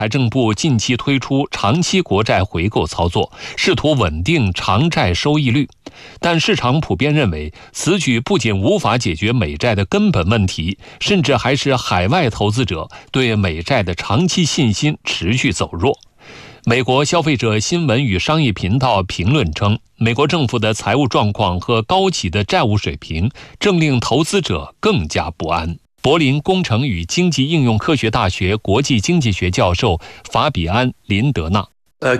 财政部近期推出长期国债回购操作，试图稳定长债收益率，但市场普遍认为，此举不仅无法解决美债的根本问题，甚至还使海外投资者对美债的长期信心持续走弱。美国消费者新闻与商业频道评论称，美国政府的财务状况和高企的债务水平正令投资者更加不安。柏林工程与经济应用科学大学国际经济学教授法比安·林德纳。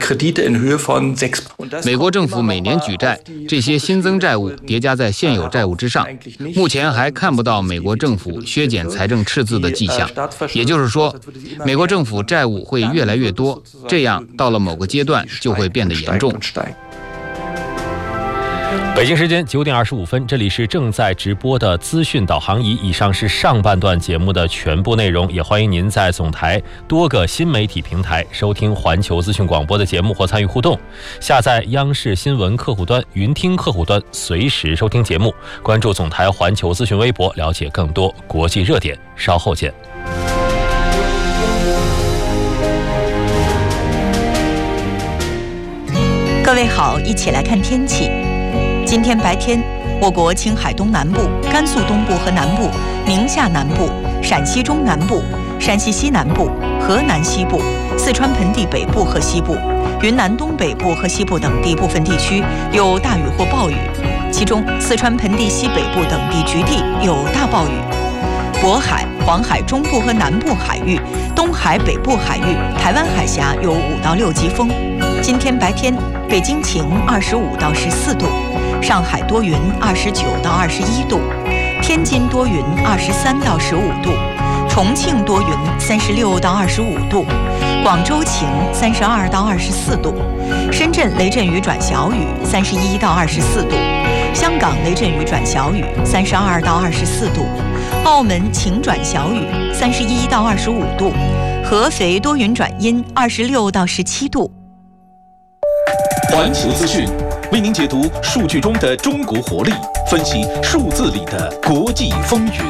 美国政府每年举债，这些新增债务叠加在现有债务之上，目前还看不到美国政府削减财政赤字的迹象。也就是说，美国政府债务会越来越多，这样到了某个阶段就会变得严重。 北京时间9点25分，这里是正在直播的资讯导航仪。以上是上半段节目的全部内容，也欢迎您在总台多个新媒体平台收听环球资讯广播的节目或参与互动。下载央视新闻客户端、云听客户端，随时收听节目。关注总台环球资讯微博，了解更多国际热点。稍后见。 各位好，一起来看天气。今天白天，我国青海东南部、甘肃东部和南部、宁夏南部、陕西中南部、山西西南部、河南西部、四川盆地北部和西部、云南东北部和西部等地部分地区有大雨或暴雨，其中四川盆地西北部等地局地有大暴雨。渤海、黄海中部和南部海域、东海北部海域、台湾海峡有5到6级风。今天白天，北京晴25到14度，上海多云29到21度，天津多云23到15度，重庆多云36到25度，广州晴32到24度，深圳雷阵雨转小雨31到24度，香港雷阵雨转小雨32到24度，澳门晴转小雨31到25度，合肥多云转阴26到17度。 环球资讯为您解读数据中的中国活力，分析数字里的国际风云。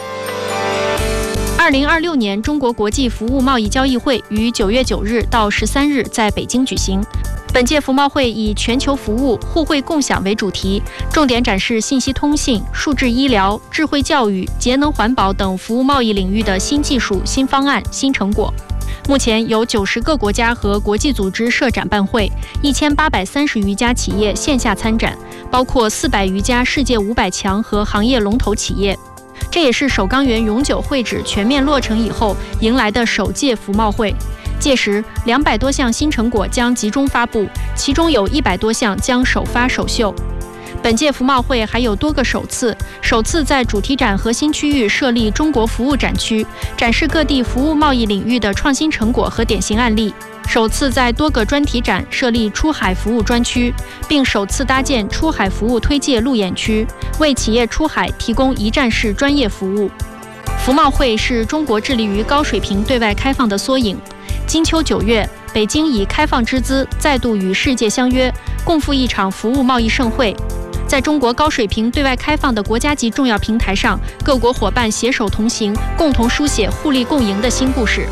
2026年中国国际服务贸易交易会于9月9日到13日在北京举行。本届服贸会以全球服务、互惠共享为主题，重点展示信息通信、数字医疗、智慧教育、节能环保等服务贸易领域的新技术、新方案、新成果。目前有90个国家和国际组织设展办会，1830余家企业线下参展，包括400余家世界500强和行业龙头企业。这也是首钢园永久会址全面落成以后迎来的首届服贸会。届时200多项新成果将集中发布，其中有100多项将首发首秀。本届服贸会还有多个首次在主题展核心区域设立中国服务展区，展示各地服务贸易领域的创新成果和典型案例；首次在多个专题展设立出海服务专区，并首次搭建出海服务推介路演区，为企业出海提供一站式专业服务。服贸会是中国致力于高水平对外开放的缩影。金秋9月，北京以开放之姿再度与世界相约，共赴一场服务贸易盛会。在中国高水平对外开放的国家级重要平台上，各国伙伴携手同行，共同书写互利共赢的新故事。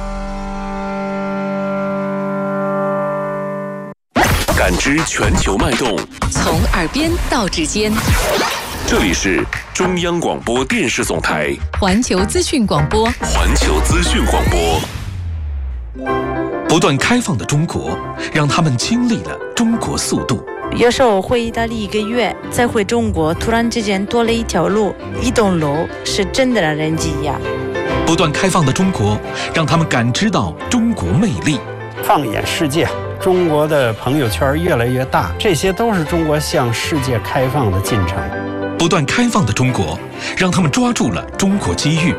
感知全球脉动， 从耳边到指尖。 这里是中央广播电视总台环球资讯广播。 环球资讯广播。不断开放的中国，让他们经历了中国速度。 有时候回意大利1个月，再回中国，突然之间多了一条路、一栋楼，是真的让人惊讶。 不断开放的中国，让他们感知到中国魅力。 放眼世界，中国的朋友圈越来越大，这些都是中国向世界开放的进程。 不断开放的中国，让他们抓住了中国机遇。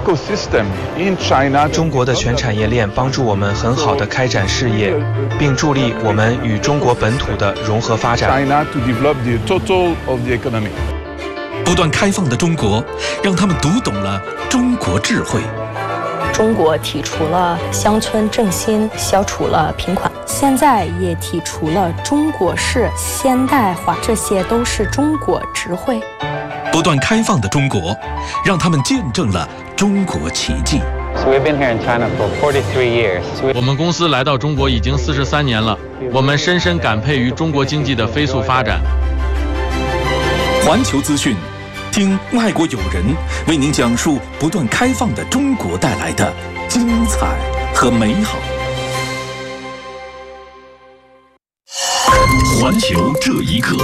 中国的全产业链帮助我们很好的开展事业，并助力我们与中国本土的融合发展。 不断开放的中国，让他们读懂了中国智慧。 中国提出了乡村振兴，消除了贫困，现在也提出了中国式现代化，这些都是中国智慧。 不断开放的中国，让他们见证了中国奇迹。 我们公司来到中国已经43年了，我们深深感佩于中国经济的飞速发展。 环球资讯，听外国友人为您讲述不断开放的中国带来的精彩和美好。环球这一刻，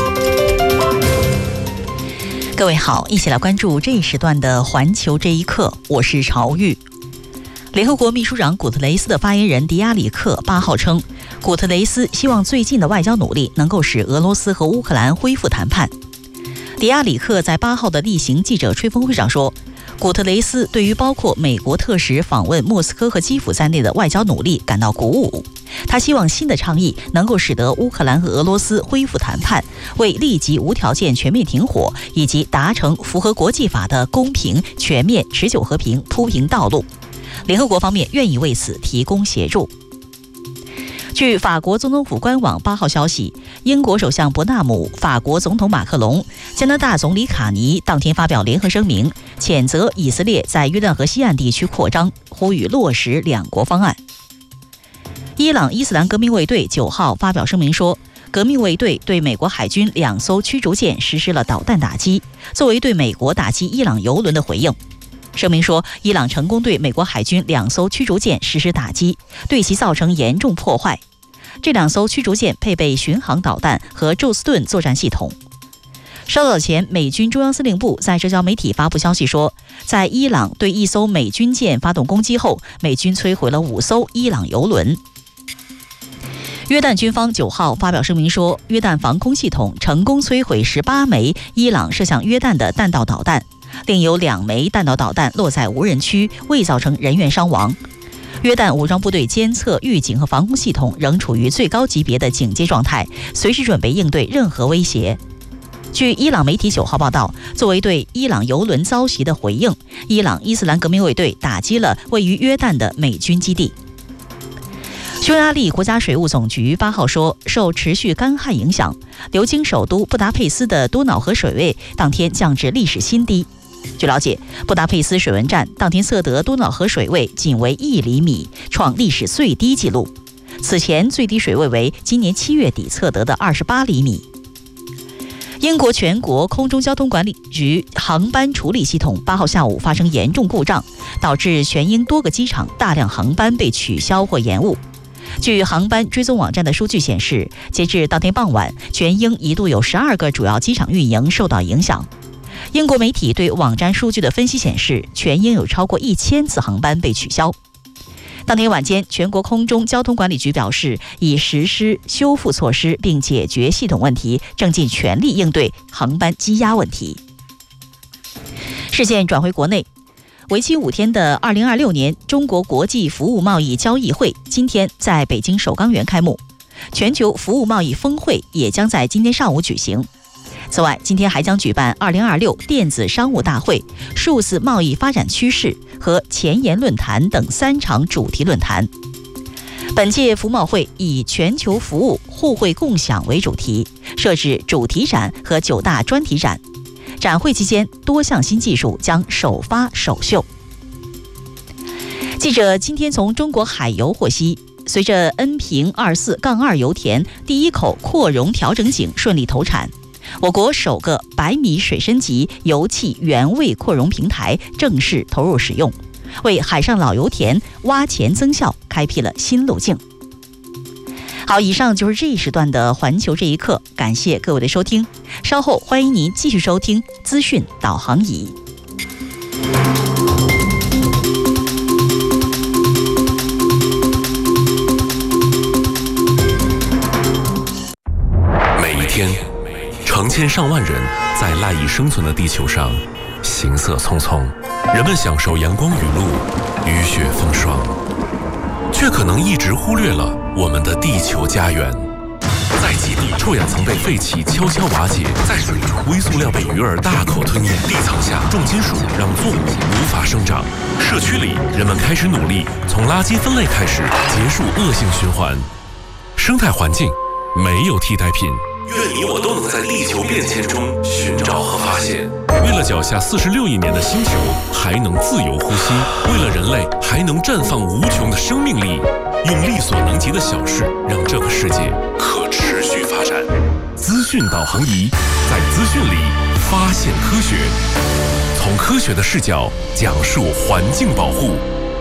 各位好，一起来关注这一时段的环球这一刻，我是朝玉。联合国秘书长古特雷斯的发言人迪亚里克8号称，古特雷斯希望最近的外交努力能够使俄罗斯和乌克兰恢复谈判。迪亚里克在8号的例行记者吹风会上说，古特雷斯对于包括美国特使访问莫斯科和基辅在内的外交努力感到鼓舞。他希望新的倡议能够使得乌克兰和俄罗斯恢复谈判，为立即无条件全面停火以及达成符合国际法的公平、全面、持久和平铺平道路。联合国方面愿意为此提供协助。据法国总统府官网8号消息，英国首相伯纳姆、法国总统马克龙、加拿大总理卡尼当天发表联合声明，谴责以色列在约旦河西岸地区扩张，呼吁落实两国方案。伊朗伊斯兰革命卫队9号发表声明说，革命卫队对美国海军2艘驱逐舰实施了导弹打击，作为对美国打击伊朗油轮的回应。声明说，伊朗成功对美国海军2艘驱逐舰实施打击，对其造成严重破坏。这2艘驱逐舰配备巡航导弹和宙斯盾作战系统。稍早前，美军中央司令部在社交媒体发布消息说，在伊朗对1艘美军舰发动攻击后，美军摧毁了5艘伊朗油轮。约旦军方9号发表声明说，约旦防空系统成功摧毁18枚伊朗射向约旦的弹道导弹，另有2枚弹道导弹落在无人区，未造成人员伤亡。约旦武装部队监测、预警和防空系统仍处于最高级别的警戒状态，随时准备应对任何威胁。据伊朗媒体9号报道，作为对伊朗油轮遭袭的回应，伊朗伊斯兰革命卫队打击了位于约旦的美军基地。匈牙利国家水务总局8号说，受持续干旱影响，流经首都布达佩斯的多瑙河水位当天降至历史新低。据了解，布达佩斯水文站当天测得多瑙河水位仅为1厘米，创历史最低纪录。此前最低水位为今年7月底测得的28厘米。英国全国空中交通管理局航班处理系统8号下午发生严重故障，导致全英多个机场大量航班被取消或延误。据航班追踪网站的数据显示，截至当天傍晚，全英一度有12个主要机场运营受到影响。英国媒体对网站数据的分析显示，全英有超过1000次航班被取消。当天晚间，全国空中交通管理局表示，已实施修复措施并解决系统问题，正尽全力应对航班积压问题。视线转回国内，为期5天的2026年中国国际服务贸易交易会今天在北京首钢园开幕，全球服务贸易峰会也将在今天上午举行。此外，今天还将举办2026电子商务大会、数字贸易发展趋势和前沿论坛等3场主题论坛。本届服贸会以全球服务互惠共享为主题，设置主题展和9大专题展。展会期间，多项新技术将首发首秀。记者今天从中国海油获悉，随着恩平24-2油田第1口扩容调整井顺利投产，我国首个100米水深级油气原位扩容平台正式投入使用，为海上老油田挖潜增效开辟了新路径。好，以上就是这一时段的环球这一刻，感谢各位的收听。稍后欢迎您继续收听资讯导航仪。 每一天，成千上万人在赖以生存的地球上行色匆匆，人们享受阳光雨露、雨雪风霜，却可能一直忽略了我们的地球家园。在极地，臭氧层被废气悄悄瓦解；在水中，微塑料被鱼儿大口吞咽；地层下，重金属让作物无法生长。社区里，人们开始努力从垃圾分类开始，结束恶性循环。生态环境没有替代品。愿你我都能在地球变迁中寻找和发现。 为了脚下46亿年的星球还能自由呼吸，为了人类还能绽放无穷的生命力，用力所能及的小事让这个世界可持续发展。资讯导航仪，在资讯里发现科学，从科学的视角讲述环境保护。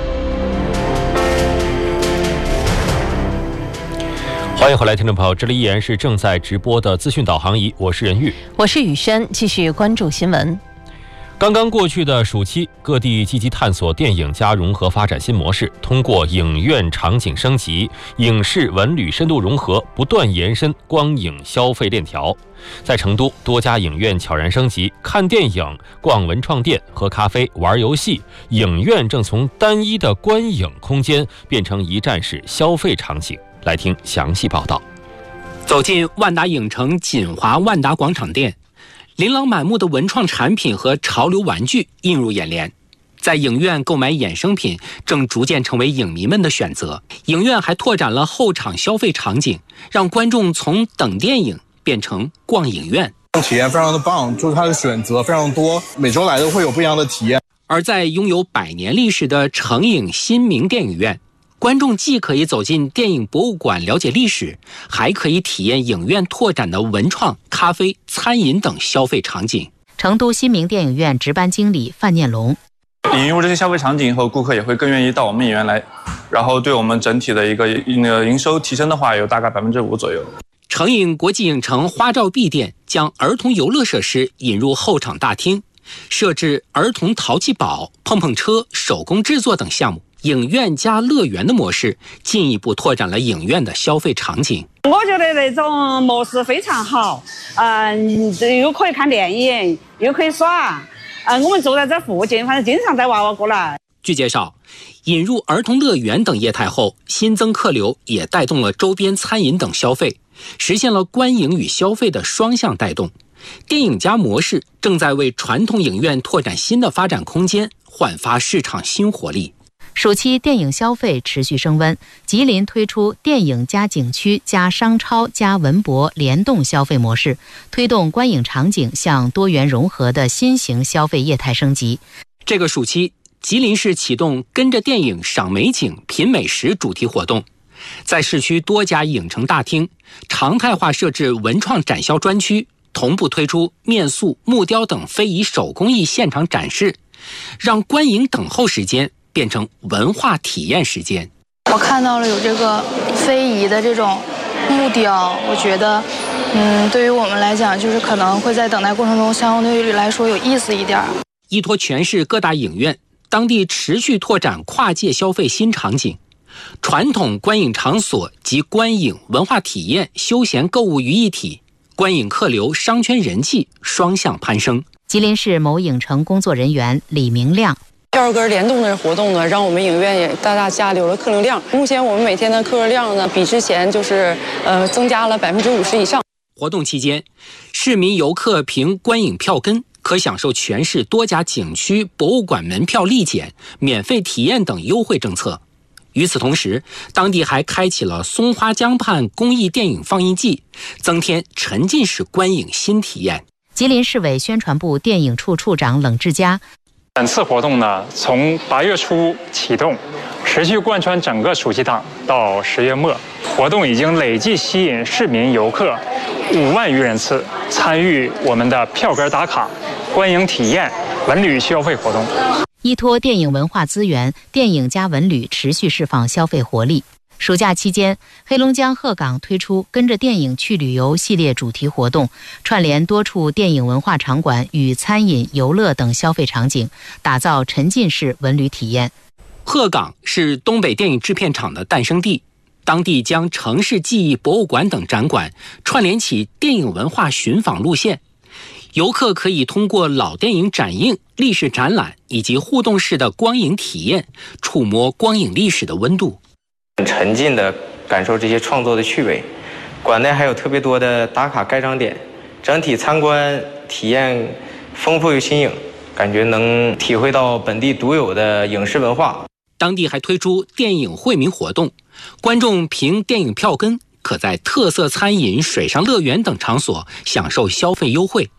欢迎回来，听众朋友，这里依然是正在直播的资讯导航仪，我是任玉， 我是雨轩，继续关注新闻。 刚刚过去的暑期，各地积极探索电影加融合发展新模式，通过影院场景升级、影视文旅深度融合，不断延伸光影消费链条。在成都，多家影院悄然升级，看电影、逛文创店、喝咖啡、玩游戏，影院正从单一的观影空间变成一站式消费场景。来听详细报道。 走进万达影城锦华万达广场店，琳琅满目的文创产品和潮流玩具映入眼帘。在影院购买衍生品正逐渐成为影迷们的选择。影院还拓展了后场消费场景，让观众从等电影变成逛影院。 体验非常的棒，就是它的选择非常多，每周来都会有不一样的体验。 而在拥有100年历史的成影新明电影院，观众既可以走进电影博物馆了解历史，还可以体验影院拓展的文创、咖啡、餐饮等消费场景。 成都新明电影院值班经理范念龙， 引入这些消费场景以后，顾客也会更愿意到我们影院来，然后对我们整体的一个营收提升的话，有大概5%左右。 成影国际影城花照 B 店将儿童游乐设施引入后场大厅，设置儿童淘气堡、碰碰车、手工制作等项目。影院加乐园的模式进一步拓展了影院的消费场景。 我觉得那种模式非常好，又可以看电影，又可以耍，我们住在这附近，反正经常带娃娃过来。 据介绍，引入儿童乐园等业态后，新增客流也带动了周边餐饮等消费，实现了观影与消费的双向带动。电影加模式正在为传统影院拓展新的发展空间，焕发市场新活力。 暑期电影消费持续升温，吉林推出电影加景区加商超加文博联动消费模式，推动观影场景向多元融合的新型消费业态升级。 这个暑期，吉林市启动跟着电影赏美景、品美食主题活动，在市区多家影城大厅常态化设置文创展销专区，同步推出面塑、木雕等非遗手工艺现场展示，让观影等候时间变成文化体验时间。 我看到了有这个非遗的这种木雕，我觉得对于我们来讲，就是可能会在等待过程中相对于来说有意思一点。 依托全市各大影院，当地持续拓展跨界消费新场景，传统观影场所及观影、文化体验、休闲购物于一体，观影客流、商圈人气双向攀升。 吉林市某影城工作人员李明亮， 票根联动的活动呢，让我们影院也大大加流了客流量。目前我们每天的客流量呢，比之前就是增加了50%以上。 活动期间，市民游客凭观影票根可享受全市多家景区、博物馆门票立减、免费体验等优惠政策。与此同时，当地还开启了松花江畔公益电影放映季，增添沉浸式观影新体验。 吉林市委宣传部电影处处长冷志佳， 本次活动呢，从8月初启动，持续贯穿整个暑期档到10月末。活动已经累计吸引市民游客5万余人次参与我们的票根打卡、观影体验、文旅消费活动。 依托电影文化资源，电影加文旅持续释放消费活力。暑假期间，黑龙江鹤岗推出跟着电影去旅游系列主题活动，串联多处电影文化场馆与餐饮、游乐等消费场景，打造沉浸式文旅体验。 鹤岗是东北电影制片厂的诞生地，当地将城市记忆博物馆等展馆串联起电影文化寻访路线，游客可以通过老电影展映、历史展览以及互动式的光影体验，触摸光影历史的温度， 沉浸的感受这些创作的趣味。馆内还有特别多的打卡盖章点，整体参观体验丰富又新颖，感觉能体会到本地独有的影视文化。 当地还推出电影惠民活动，观众凭电影票根可在特色餐饮、水上乐园等场所享受消费优惠。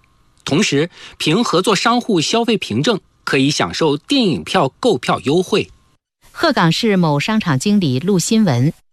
同时，凭合作商户消费凭证可以享受电影票购票优惠。 鹤岗市某商场经理陆新文